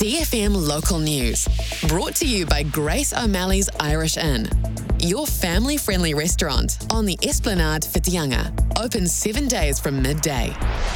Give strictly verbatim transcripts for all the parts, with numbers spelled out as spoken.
C F M Local News. Brought to you by Grace O'Malley's Irish Inn. Your family-friendly restaurant on the Esplanade Whitianga. Open seven days from midday.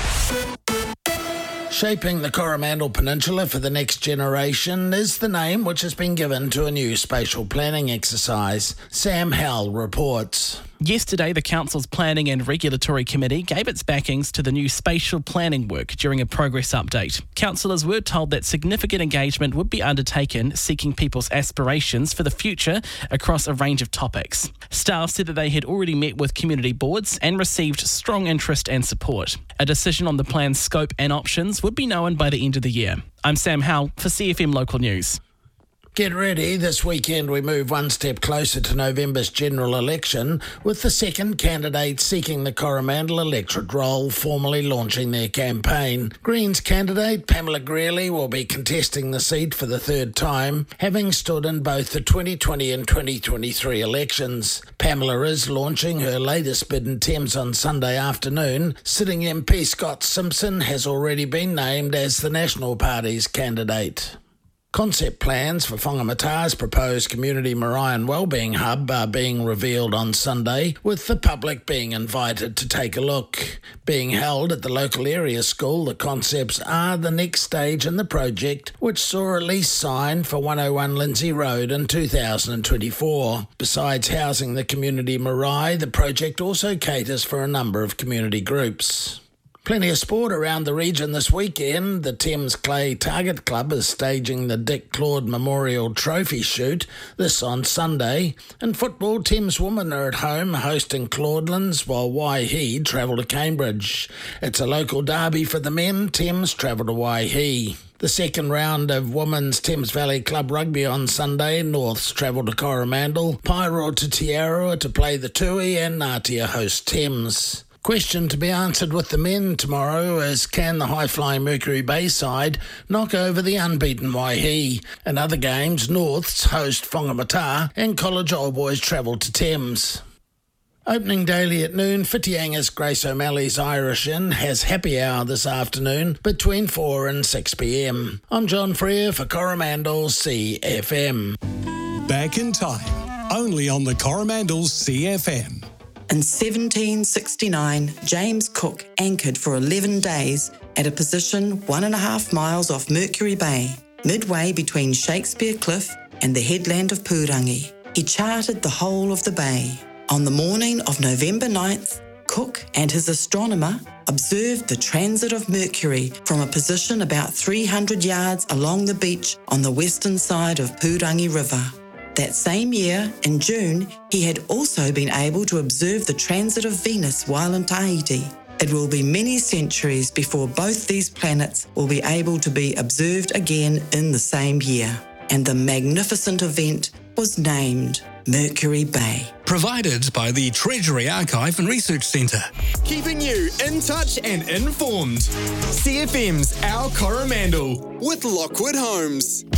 Shaping the Coromandel Peninsula for the next generation is the name which has been given to a new spatial planning exercise. Sam Howell reports. Yesterday, the Council's Planning and Regulatory Committee gave its backings to the new spatial planning work during a progress update. Councillors were told that significant engagement would be undertaken seeking people's aspirations for the future across a range of topics. Staff said that they had already met with community boards and received strong interest and support. A decision on the plan's scope and options would be known by the end of the year. I'm Sam Howell for C F M Local News. Get ready, this weekend we move one step closer to November's general election, with the second candidate seeking the Coromandel electorate role formally launching their campaign. Greens candidate Pamela Greeley will be contesting the seat for the third time, having stood in both the twenty twenty and twenty twenty-three elections. Pamela is launching her latest bid in Thames on Sunday afternoon. Sitting M P Scott Simpson has already been named as the National Party's candidate. Concept plans for Whangamata's proposed community Marae and Wellbeing Hub are being revealed on Sunday, with the public being invited to take a look. Being held at the local area school, the concepts are the next stage in the project, which saw a lease signed for one oh one Lindsay Road in two thousand twenty-four. Besides housing the community Marae, the project also caters for a number of community groups. Plenty of sport around the region this weekend. The Thames Clay Target Club is staging the Dick Claude Memorial Trophy Shoot, this on Sunday. In football, Thames Women are at home hosting Claudelands, while Waihi travel to Cambridge. It's a local derby for the men. Thames travel to Waihi. The second round of Women's Thames Valley Club Rugby on Sunday. Norths travel to Coromandel, Paeroa to Te Aroha to play the Tui, and Ngatea host Thames. Question to be answered with the men tomorrow is, can the high-flying Mercury Bay side knock over the unbeaten Waihi? In other games, Norths host Whangamata and College Old Boys travel to Thames. Opening daily at noon, Whitianga's Grace O'Malley's Irish Inn has happy hour this afternoon between four and six p.m. I'm John Freer for Coromandel C F M. Back in time, only on the Coromandel C F M. In seventeen sixty-nine, James Cook anchored for eleven days at a position one and a half miles off Mercury Bay, midway between Shakespeare Cliff and the headland of Purangi. He charted the whole of the bay. On the morning of November ninth, Cook and his astronomer observed the transit of Mercury from a position about three hundred yards along the beach on the western side of Purangi River. That same year, in June, he had also been able to observe the transit of Venus while in Tahiti. It will be many centuries before both these planets will be able to be observed again in the same year. And the magnificent event was named Mercury Bay. Provided by the Treasury Archive and Research Centre. Keeping you in touch and informed. C F M's Our Coromandel with Lockwood Homes.